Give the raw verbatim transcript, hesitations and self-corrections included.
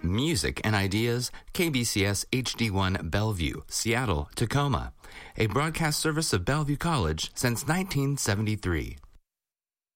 Music and Ideas, K B C S H D one Bellevue, Seattle, Tacoma. A broadcast service of Bellevue College since nineteen seventy-three.